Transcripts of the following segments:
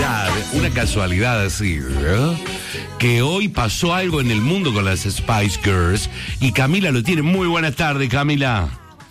una casualidad así, ¿verdad? Que hoy pasó algo en el mundo con las Spice Girls y Camila lo tiene. Muy buenas tardes, Camila.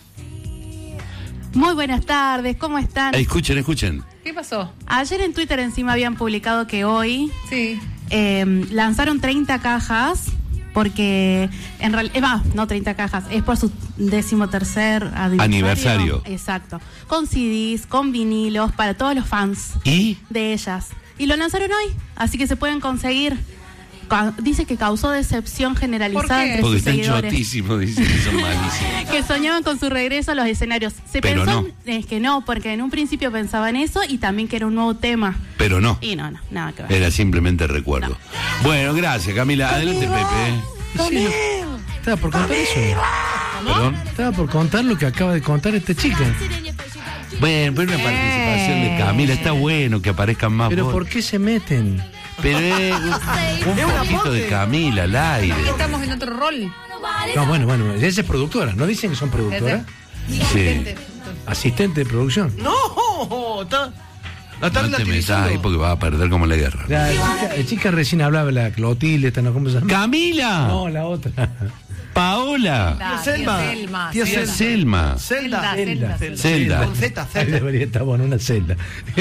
Muy buenas tardes, ¿cómo están? Escuchen. ¿Qué pasó? Ayer en Twitter encima habían publicado que hoy lanzaron 30 cajas porque en realidad, no 30 cajas, es por su 13º aniversario. Exacto. Con CDs, con vinilos, para todos los fans de ellas. Y lo lanzaron hoy, así que se pueden conseguir. Dice que causó decepción generalizada entre sus seguidores. Porque están chotísimos, dicen que son malísimos. Que soñaban con su regreso a los escenarios. Pero pensó que no, porque en un principio pensaban eso y también que era un nuevo tema. Pero no. Y no, nada que ver. Era simplemente recuerdo. No. Bueno, gracias, Camila. Adelante, Pepe. Sí, estaba por contar eso. ¿Perdón? Estaba por contar lo que acaba de contar esta chica. Bueno, pero una participación de Camila. Está bueno que aparezcan más Pero voces. ¿por qué se meten? Pero un poquito de Camila al aire. Aquí estamos en otro rol. No, bueno, ella es productora. ¿No dicen que son productoras? Sí. Asistente de producción. No, está No te metas relativizando. ahí porque vas a perder como la guerra. La chica recién hablaba, la Clotilde, ¿no? ¿Cómo se llama? ¡Camila! No, la otra. ¡Paola! Selma. Tía Selma. Zelda. Zelda. Con Z. Ahí debería estar bueno, una celda.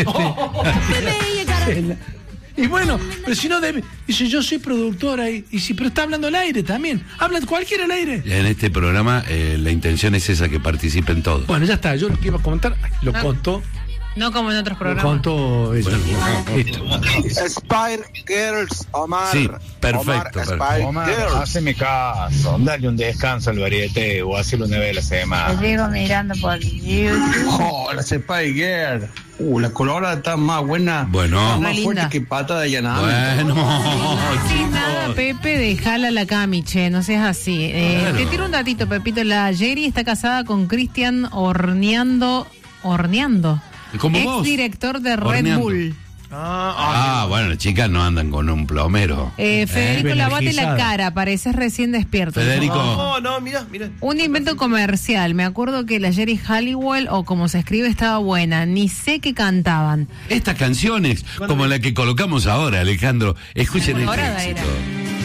Celda. Y bueno, pero si no debe. Dice, yo soy productora pero está hablando al aire también. Habla cualquiera al aire. En este programa la intención es esa, que participen todos. Bueno, ya está. Yo lo que iba a comentar, lo contó. No como en otros Lo programas. contó ella. Listo. Spire Girls, Omar. Sí, perfecto. Spire Omar, Girls. haceme caso, dale un descanso al variete o hacelo una vez a la semana. Te sigo mirando por YouTube. Oh, la Spy Girl. La colorada está más buena. Bueno. Está más Re fuerte linda. que pata de allanamiento. Bueno, Sin nada, Pepe, dejala la Camiche, no seas así. Claro. Te tiro un datito, Pepito. La Jerry está casada con Cristian Horneando. Como Ex vos. director de Red Horneando. Bull. Bueno, las chicas no andan con un plomero. Federico, lavate la energizada. cara, pareces recién despierto. Federico. No, mira. Un invento comercial. Me acuerdo que la Jerry Halliwell, o como se escribe, estaba buena. Ni sé qué cantaban. Estas canciones, como la que colocamos ahora, Alejandro, escuchen este Colorada éxito.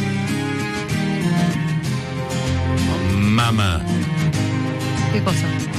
era. Mamá. ¿Qué cosa?